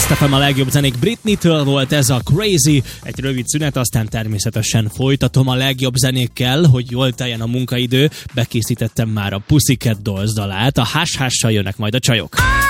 Last FM a legjobb zenék. Britney-től volt ez a Crazy. Egy rövid szünet, aztán természetesen folytatom a legjobb zenékkel, hogy jól teljen a munkaidő. Bekészítettem már a Pussycat Dolls dalát. A Hush Hush-sal jönnek majd a csajok.